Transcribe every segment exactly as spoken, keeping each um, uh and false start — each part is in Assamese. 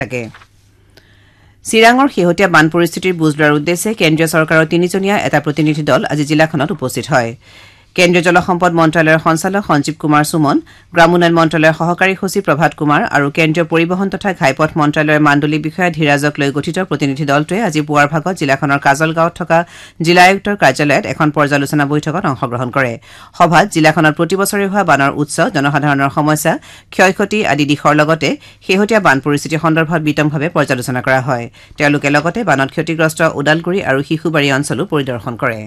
থাকে চিৰাঙৰ শেহতীয়া বান পৰিস্থিতিৰ বুজ লোৱাৰ উদ্দেশ্যে কেন্দ্ৰীয় চৰকাৰৰ তিনিজনীয়া এটা প্ৰতিনিধি দল আজি জিলাখনত উপস্থিত হয় কেন্দ্ৰীয় জলসম্পদ মন্ত্ৰালয়ৰ সঞ্চালক সঞ্জীৱ কুমাৰ সুমন গ্ৰামোন্নয়ন মন্ত্ৰালয়ৰ সহকাৰী সচিব প্ৰভাত কুমাৰ আৰু কেন্দ্ৰীয় পৰিবহণ তথা ঘাইপথ মন্ত্ৰালয়ৰ মাণ্ডলিক বিষয়া ধীৰাজক লৈ গঠিত প্ৰতিনিধি দলটোৱে আজি পুৱাৰ ভাগত জিলাখনৰ কাজলগাঁৱত থকা জিলা আয়ুক্তৰ কাৰ্যালয়ত এখন পৰ্যালোচনা বৈঠকত অংশগ্ৰহণ কৰে সভাত জিলাখনত প্ৰতি বছৰে হোৱা বানৰ উৎস জনসাধাৰণৰ সমস্যা ক্ষয় ক্ষতি আদি দিশৰ লগতে শেহতীয়া বান পৰিস্থিতি সন্দৰ্ভত বিতংভাৱে পৰ্যালোচনা কৰা হয় তেওঁলোকে লগতে বানত ক্ষতিগ্ৰস্ত ওদালগুৰি আৰু শিশুবাৰী অঞ্চলো পৰিদৰ্শন কৰে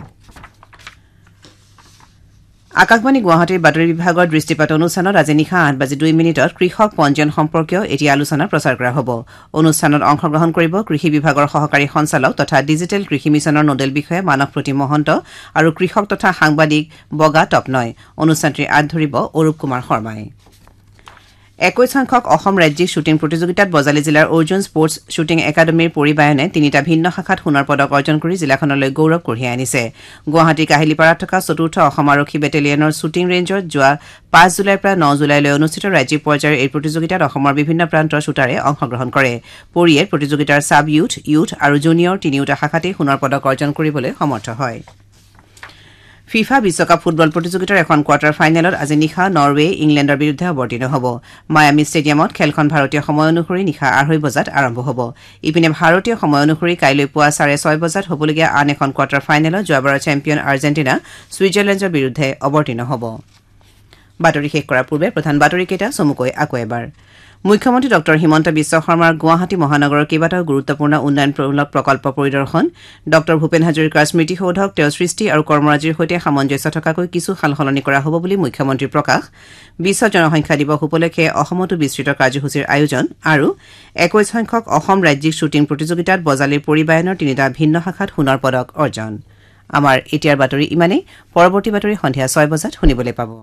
আকাশবাণী গুৱাহাটীৰ বাতৰি বিভাগৰ দৃষ্টিপাত অনুষ্ঠানত আজি নিশা আঠ বাজি দুই মিনিটত কৃষক পঞ্জীয়ন সম্পৰ্কীয় এটি আলোচনা প্ৰচাৰ কৰা হ'ব অনুষ্ঠানত অংশগ্ৰহণ কৰিব কৃষি বিভাগৰ সহকাৰী সঞ্চালক তথা ডিজিটেল কৃষি মিছনৰ নোডেল বিষয়া মানস প্ৰতিম মহন্ত আৰু কৃষক তথা সাংবাদিক বগা তপনয় অনুষ্ঠানটিৰ আঁত ধৰিব অৰূপ কুমাৰ শৰ্মাই একৈশ সংখ্যক অসম ৰাজ্যিক শ্বুটিং প্ৰতিযোগিতাত বজালী জিলাৰ অৰ্জুন স্পৰ্টছ শ্বুটিং একাডেমীৰ পৰিবায়নে তিনিটা ভিন্ন শাখাত সোণৰ পদক অৰ্জন কৰি জিলাখনলৈ গৌৰৱ কঢ়িয়াই আনিছে গুৱাহাটী কাহিলীপাৰাত থকা চতুৰ্থ অসম আৰক্ষী বেটেলিয়নৰ শ্বুটিং ৰেঞ্জত যোৱা পাঁচ জুলাইৰ পৰা ন জুলাইলৈ অনুষ্ঠিত ৰাজ্যিক পৰ্যায়ৰ এই প্ৰতিযোগিতাত অসমৰ বিভিন্ন প্ৰান্তৰ শ্বুটাৰে অংশগ্ৰহণ কৰে পৰিয়ে প্ৰতিযোগিতাৰ ছাব ইউথ ইউথ আৰু জুনিয়ৰ তিনিওটা শাখাতেই সোণৰ পদক অৰ্জন কৰিবলৈ সমৰ্থ হয় ফিফা বিশ্বকাপ ফুটবল প্ৰতিযোগিতাৰ এখন কোৱাৰ্টাৰ ফাইনেলত আজি নিশা নৰৱে ইংলেণ্ডৰ বিৰুদ্ধে অৱতীৰ্ণ হ'ব মায়ামি ষ্টেডিয়ামত খেলখন ভাৰতীয় সময় অনুসৰি নিশা আঢ়ৈ বজাত আৰম্ভ হ'ব ইপিনে ভাৰতীয় সময় অনুসৰি কাইলৈ পুৱা চাৰে ছয় বজাত হ'বলগীয়া আন এখন কোৱাৰ্টাৰ ফাইনেলত যোৱাবাৰৰ চেম্পিয়ন আৰ্জেণ্টিনা ছুইজাৰলেণ্ডৰ বিৰুদ্ধে অৱতীৰ্ণ হ'ব বাতৰি শেষ কৰাৰ পূৰ্বে প্ৰধান বাতৰিকেইটা চমুকৈ আকৌ এবাৰ মুখ্যমন্ত্ৰী ডক্টৰ হিমন্ত বিশ্ব শৰ্মাৰ গুৱাহাটী মহানগৰৰ কেইবাটাও গুৰুত্বপূৰ্ণ উন্নয়নমূলক প্ৰকল্প পৰিদৰ্শন ডক্টৰ ভূপেন হাজৰিকাৰ স্মৃতিসৌধক তেওঁৰ সৃষ্টি আৰু কৰ্মৰাজিৰ সৈতে সামঞ্জস্য থকাকৈ কিছু সালসলনি কৰা হ'ব বুলি মুখ্যমন্ত্ৰীৰ প্ৰকাশ বিশ্ব জনসংখ্যা দিৱস উপলক্ষে অসমতো বিস্তৃত কাৰ্যসূচীৰ আয়োজন আৰু একৈশ সংখ্যক অসম ৰাজ্যিক শ্বুটিং প্ৰতিযোগিতাত বজালীৰ পৰিবায়নৰ তিনিটা ভিন্ন শাখাত সোণৰ পদক অৰ্জন আমাৰ এতিয়াৰ বাতৰি ইমানেই পৰৱৰ্তী বাতৰি সন্ধিয়া ছয় বজাত শুনিবলৈ পাব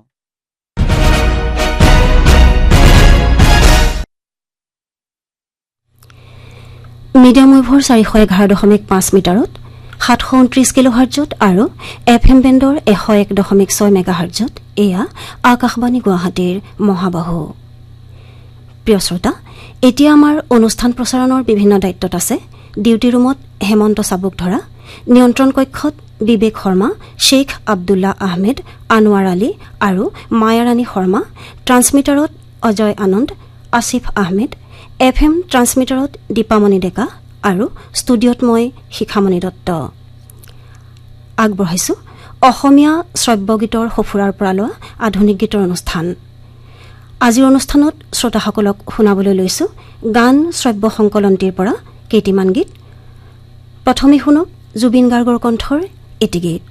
মিডিয়াম ৱেভৰ চাৰিশ এঘাৰ দশমিক পাঁচ মিটাৰত সাতশ ঊনত্ৰিশ কিলো হাৰ্জত আৰু এফ এম বেণ্ডৰ এশ এক দশমিক ছয় মেগা হাৰ্জত এয়া আকাশবাণী গুৱাহাটীৰ মহাবাহু প্ৰিয় শ্ৰোতা এতিয়া আমাৰ অনুষ্ঠান প্ৰচাৰণৰ বিভিন্ন দায়িত্বত আছে ডিউটি ৰুমত হেমন্ত চাবুক ধৰা নিয়ন্ত্ৰণ কক্ষত বিবেক শৰ্মা শ্বেখ আব্দুল্লাহ আহমেদ আনোৱাৰ আলী আৰু মায়াৰাণী শৰ্মা ট্ৰান্সমিটাৰত অজয় আনন্দ আসিফ আহমেদ এফ এম ট্ৰান্সমিটাৰত দীপামণি ডেকা আৰু ষ্টুডিঅ'ত মই শিখামণি দত্ত আগবঢ়াইছো অসমীয়া শ্ৰব্যগীতৰ সফুৰাৰ পৰা লোৱা আধুনিক গীতৰ অনুষ্ঠান আজিৰ অনুষ্ঠানত শ্ৰোতাসকলক শুনাবলৈ লৈছো গান শ্ৰব্য সংকলনটিৰ পৰা কেইটিমান গীত প্ৰথমে শুনক জুবিন গাৰ্গৰ কণ্ঠৰ এটি গীত